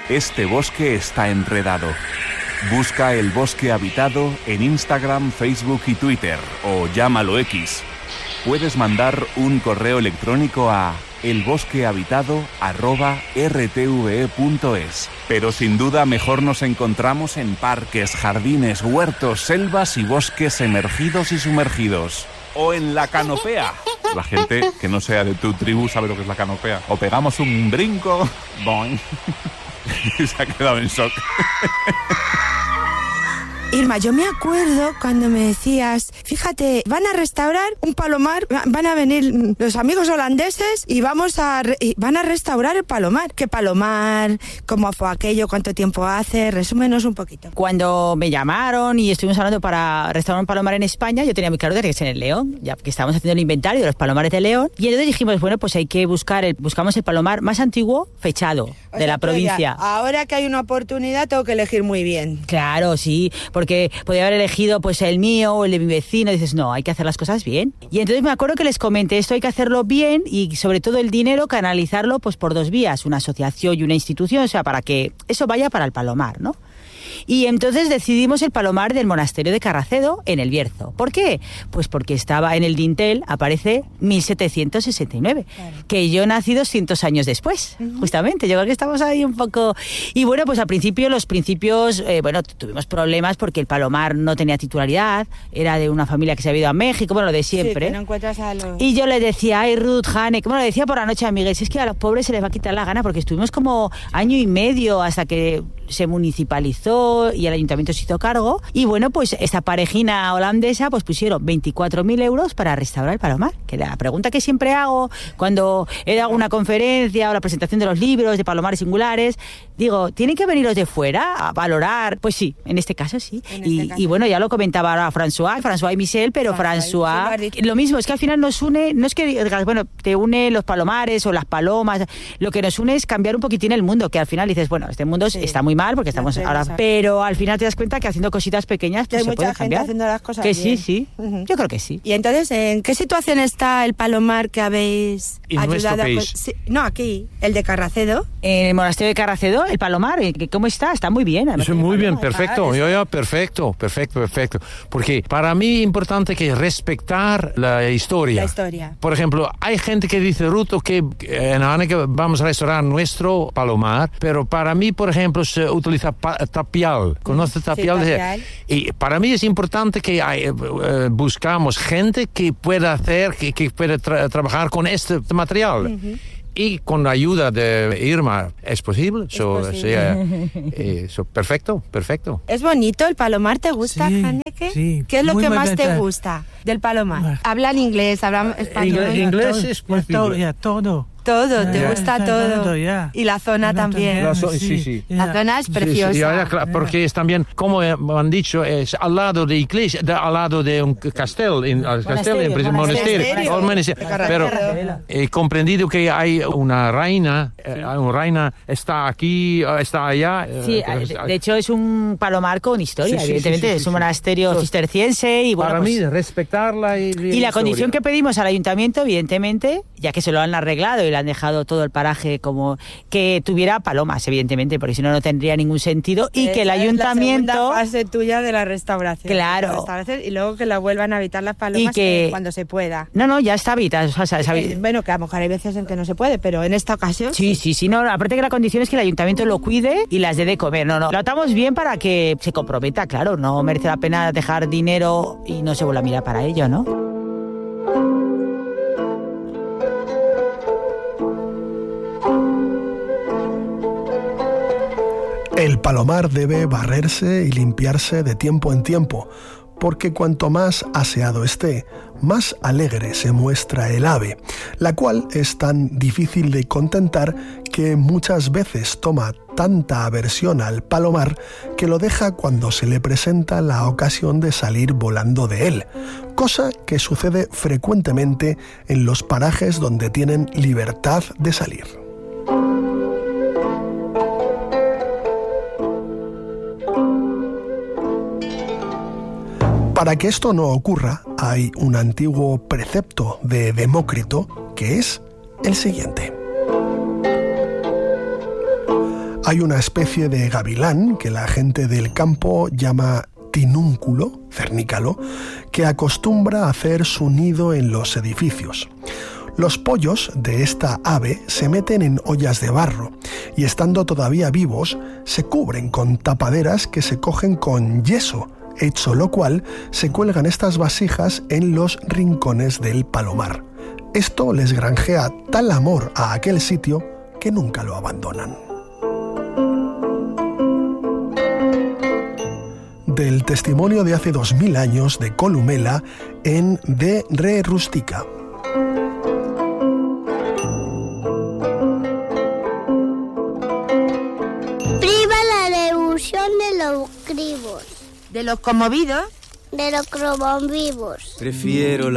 Este bosque está enredado. Busca El Bosque Habitado en Instagram, Facebook y Twitter, o llámalo X. Puedes mandar un correo electrónico a elbosquehabitado@rtve.es. Pero sin duda mejor nos encontramos en parques, jardines, huertos, selvas y bosques emergidos y sumergidos. O en la canopea. La gente que no sea de tu tribu sabe lo que es la canopea. O pegamos un brinco. Boing. Y se ha quedado en shock. Irma, yo me acuerdo cuando me decías, fíjate, van a restaurar un palomar, van a venir los amigos holandeses y van a restaurar el palomar. ¿Qué palomar? ¿Cómo fue aquello? ¿Cuánto tiempo hace? Resúmenos un poquito. Cuando me llamaron y estuvimos hablando para restaurar un palomar en España, yo tenía muy claro que es en el León, ya que estábamos haciendo el inventario de los palomares de León, y entonces dijimos, bueno, pues hay que buscamos el palomar más antiguo fechado de la provincia. Ahora que hay una oportunidad tengo que elegir muy bien. Claro, sí, porque podía haber elegido pues el mío o el de mi vecino, y dices, no, hay que hacer las cosas bien. Y entonces me acuerdo que les comenté, esto hay que hacerlo bien, y sobre todo el dinero canalizarlo pues por dos vías, una asociación y una institución, o sea, para que eso vaya para el palomar, ¿no? Y entonces decidimos el palomar del monasterio de Carracedo en el Bierzo. ¿Por qué? Pues porque estaba en el dintel, aparece 1769, claro, que yo nací 200 años después, justamente. Yo creo que estamos ahí un poco... Y bueno, pues al principio, tuvimos problemas porque el palomar no tenía titularidad, era de una familia que se había ido a México, bueno, lo de siempre. Sí, que no encuentras a los... Y yo le decía, ay, Ruth, Hane, como le decía por la noche a Miguel, si es que a los pobres se les va a quitar la gana, porque estuvimos como año y medio hasta que se municipalizó y el ayuntamiento se hizo cargo, y bueno, pues esta parejina holandesa pues pusieron 24.000 euros para restaurar el palomar, que la pregunta que siempre hago cuando he dado una conferencia o la presentación de los libros de palomares singulares, digo, ¿tienen que venir los de fuera a valorar? Pues sí, en este caso sí. Y bueno, ya lo comentaba ahora François y Michel, pero François, lo mismo, es que al final nos une, no es que digas, bueno, te une los palomares o las palomas, lo que nos une es cambiar un poquitín el mundo, que al final dices, bueno, este mundo está muy mal porque estamos ahora, pero al final te das cuenta que haciendo cositas pequeñas pues se puede cambiar. Haciendo las cosas que bien. Sí, yo creo que sí. Y entonces, ¿en qué situación está el palomar que habéis ayudado a... Sí, no, aquí, el de Carracedo. En el monasterio de Carracedo, el palomar, ¿cómo está? Está muy bien. Eso muy bien, perfecto. Perfecto. Porque para mí es importante que respetar la historia. Por ejemplo, hay gente que dice, Ruto, que en Haneke vamos a restaurar nuestro palomar, pero para mí, por ejemplo, se utiliza tapial. ¿Conoce tapial? Sí, tapial. Y para mí es importante que buscamos gente que pueda hacer, que pueda trabajar con este material. Y con la ayuda de Irma es posible. Perfecto. ¿Es bonito el palomar? ¿Te gusta, Haneke? Sí. ¿Qué es lo que más te gusta del palomar? ¿Hablan inglés? ¿Hablan español? Inglés es posible. Todo. Todo, te gusta todo. Y la zona también. Sí. La zona es preciosa. Sí, claro, porque es también, como han dicho, es al lado de iglesia, al lado de un castillo, monasterio. Pero he comprendido que hay una reina está aquí, está allá. Sí, de hecho es un palomar con historia, evidentemente, es un monasterio cisterciense y bueno, para pues, mí respetarla y la condición que pedimos al ayuntamiento, evidentemente, ya que se lo han arreglado y le han dejado todo el paraje como que tuviera palomas, evidentemente, porque si no, no tendría ningún sentido, y que el ayuntamiento... Es la segunda fase tuya de la restauración. Claro. Y luego que la vuelvan a habitar las palomas cuando se pueda. No, ya está habitada. Bueno, que a lo mejor hay veces en que no se puede, pero en esta ocasión... Sí, no, aparte que la condición es que el ayuntamiento lo cuide y las dé de comer. No, lo atamos bien para que se comprometa, claro, no merece la pena dejar dinero y no se vuelva a mirar para ello, ¿no? El palomar debe barrerse y limpiarse de tiempo en tiempo, porque cuanto más aseado esté, más alegre se muestra el ave, la cual es tan difícil de contentar que muchas veces toma tanta aversión al palomar que lo deja cuando se le presenta la ocasión de salir volando de él, cosa que sucede frecuentemente en los parajes donde tienen libertad de salir. Para que esto no ocurra, hay un antiguo precepto de Demócrito que es el siguiente. Hay una especie de gavilán que la gente del campo llama tinúnculo, cernícalo, que acostumbra a hacer su nido en los edificios. Los pollos de esta ave se meten en ollas de barro y, estando todavía vivos, se cubren con tapaderas que se cogen con yeso, hecho lo cual se cuelgan estas vasijas en los rincones del palomar. Esto les granjea tal amor a aquel sitio que nunca lo abandonan. Del testimonio de hace 2000 años de Columela en De Re Rustica. De los cribos. ¿De los conmovidos? De los cromombivos. Prefiero